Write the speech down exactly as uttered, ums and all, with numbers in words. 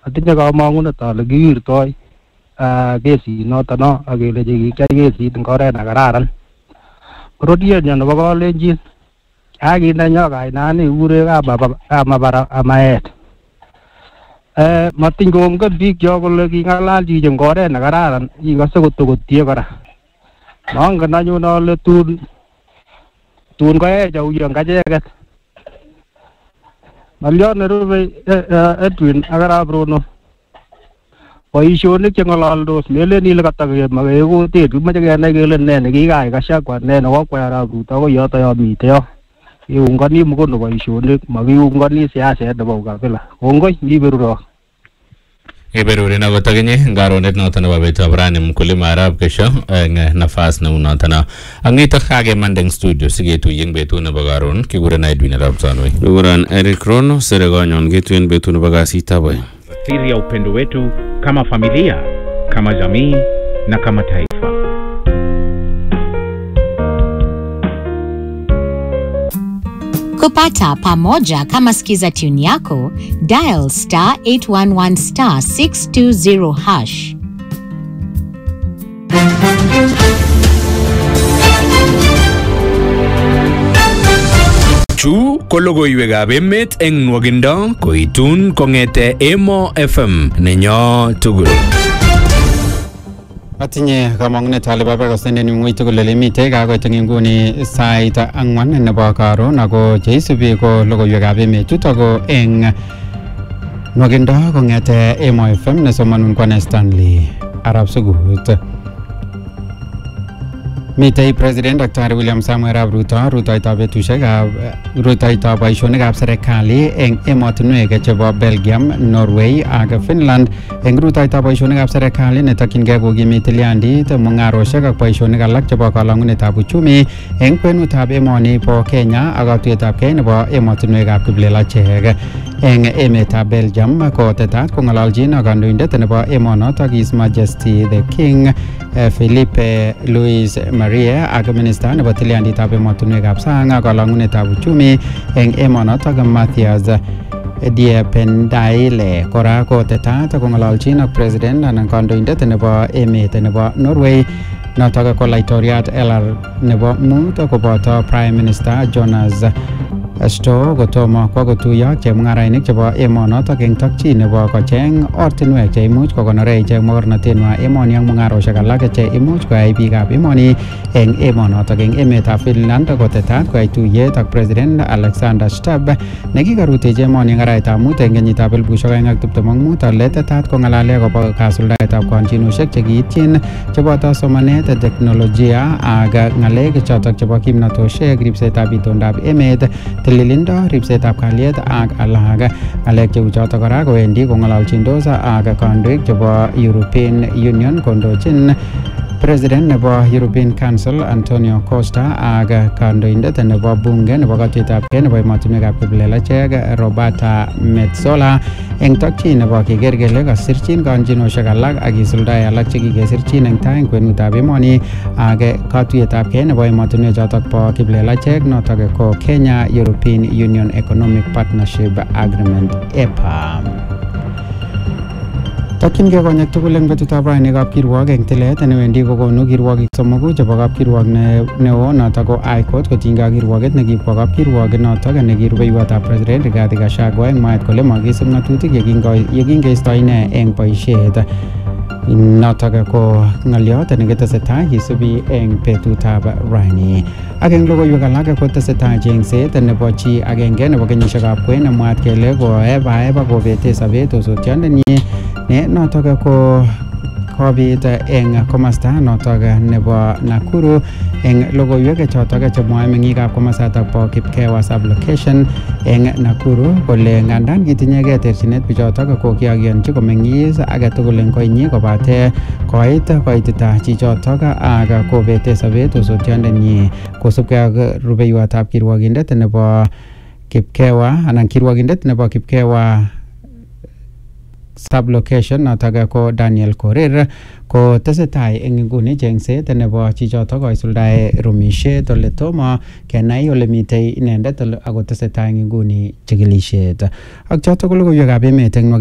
atinye kamang'unet ale kiwirtoi kesit noto no akelechi kikiyai kesit eng oret ne kararan. Bororienyo nebo Kalenjin akinde nyo kainani kikure kamabara amaet. Eh matiny kongen biik cho kole king'alalchi eng oret ne kararan, ikose kotokotie kora. Mangen anyun ale tun tun koech auyo ngacheket. Ng'olyot nerube Edwin ak Arap Rono, boisionik che ng'ololdos melen ile katakemake kutit, kimache kenai kele ne nekikayai Gachagua, ne nekokwai Arap Ruto akoi yoto yo mitei yo. Kiungani mkono boisionik, makiungani siaset nebo ukabila. Kongoi ngiberuro. Iberuri na gotaginye ngaronet noto nebo betab rani mkulima Arap Kesho eng nafas neu noto na. Ang nito kage mandeng studio sigetuyen betu nebo garon kiguren Edwin Arap Tanoi. Kiguren Eric Rono seregonyon getuyen betu nebo gasita boy. Siri ya upendo wetu kama familia, kama jamii na kama taifa. Kupata pamoja kama skiza tune yako, dial star eight one one star six two zero hash. Chu ko logoiwekab emet eng nwogindo koitun kong'ete Emo F M nenyo tugul. Atinye kamang'unet ale babakosenden ng'weny tugul ole mitei kakoit eng nguni sait ang'wan nebo karon ako cheisubi ko logoiwekab emet chutok ko eng nwogindo kong'ete Emo F M nesomanun kwane Stanley Arap Sugut. Mitei President Daktari William Samuel Arap Ruto rutoitoi betusiekab rutoitoi boisionikab serikali eng emotinwek chebo Belgium, Norway ak Finland eng rutoitoi boisionikab serikali netokyingei kokimit tilyandit, mung'arosiek ak boisionik alak chebo kalang'unetab uchumi eng kwenutab emoni bo Kenya ak katuiyetab kei nebo emotinwekab kiplelachek. Eng emetab Belgium ko tetat kong'ololjin ak kandoindet nebo emonotok His Majesty the King Philippe Louis Marie ak minista nebo tilyanditab emotinwekab sang ak kalang'unetab uchumi eng emonotok Matthias Diependaile. Kora ko tetat kong'ololjin ak president anan kandoindet nebo emet nebo Norway notok ko laitoriat Elar nebo mut koboto Prime Minister Jonas Sto kotomo kwa kotuyo ak chemung'arainik chebo emonotok eng tokchi nebo kocheng ortinwek che imuch kokonore ichek mogornotetnywa emoni ak mung'arosiek alak che imuch koyai biikab emoni eng emonotok. Eng emetab Finland kotetat koyai tuyet ak President Alexander Stubb nekikarutechi emoni eng arawetab mut eng kenyitab elipusiek oeng ak tiptem ak mut ale tetat kong'alale akobo kasuldaetab kanchinosiek chekiityin cheboto somanet, teknolojia ak ng'alek chotok chebo kimnatosiek, ripsetab itondab emet, tililindo, ripsetab kalyet ak alak. Ng'alek cheu chotok kora kowendi kong'ololjindos ak kandoik chebo European Union kondochin President nebo European Council Antonio Costa ak kandoindet nebo bunge nebo katuiyetab kei nebo emotinwekab kiplelachek Roberta Metsola eng tokchi nebo keker kele kasirchin kanchinosiek alak ak kisuldae alak chekikesirchin eng tai eng kwenutab emoni ak katuiyetab kei nebo emotinwek chotok bo kiplelachek notok ko Kenya European Union Economic Partnership Agreement E P A. Tokyingei konyek tugul eng betutab raini kapkirwok eng tilet newendi kokonu kirwokik somoku chebo kapkirwok neo notok ko High Court kotinygei ak kirwoket nekibwa kapkirwok notok nekirubeiwotab President Rigathi Gachagua eng mwaet kole makisub ng'atutik yekingeisto ine eng boisiet. Notok ko ng'alyot nekitesetai kisubi eng betutab raini. Ak eng logoiwek alak kotesetai chengset nebo chi agenge nebo kenyisiekab kwen nemwaat kele koebaeba kobete sobet osotiondenyi ne notok ko kobit eng komasta notok nebo Nakuru. Eng logoiwek chotok chemwae meng'ikab komasatak bo Kipkewa sublocation eng Nakuru kole ngandan kitinyegei terchinet bichotok ko kiakionchi komeng'is age tugul eng koinyi kobate koit koitita chichotok ak kobete sobet osotiondenyi. Kosubkei ak rubeiwotab kirwokindet nebo Kipkewa anan kirwokindet nebo Kipkewa sublocation notok ko Daniel Korir ko tesetai eng nguni chengset nebo chichotok koisuldae rumisiet ole tomo kenai ole mitei inendet ako tesetai eng nguni chikilisiet. Ak chotok ko logoiwekab emet eng